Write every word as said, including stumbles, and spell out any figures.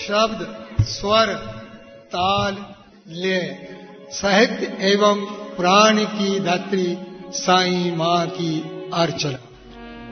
शब्द, स्वर, ताल, लय, साहित्य एवं पुराण की धात्री साईं मां की अर्चना।